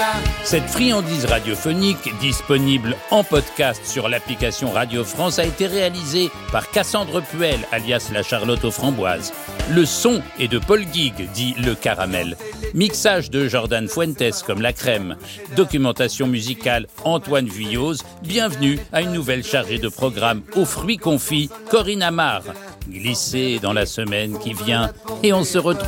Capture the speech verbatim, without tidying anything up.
Cette friandise radiophonique, disponible en podcast sur l'application Radio France, a été réalisée par Cassandre Puel, alias la Charlotte aux framboises. Le son est de Paul Guigues, dit Le Caramel. Mixage de Jordan Fuentes, comme la crème. Documentation musicale, Antoine Vuilloz. Bienvenue à une nouvelle chargée de programme aux fruits confits, Corinne Amar. Glissez dans la semaine qui vient et on se retrouve